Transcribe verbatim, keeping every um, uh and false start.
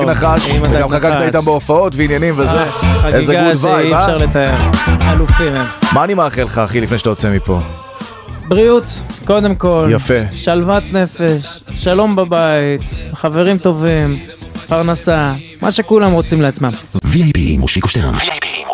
נחש, וגם חגגת איתם בהופעות ועניינים וזה. איזה גוד וייב, חגיגה שאי אפשר לתאר. אלופים הם. מה אני מאחל לך, אחי, לפני שאתה יוצא מפה? בריאות, קודם כל. יפה. שלוות נפש, שלום בבית, חברים טובים, פרנסה, מה שכולם רוצים לעצמם. וי איי פי מושיקו שטרן.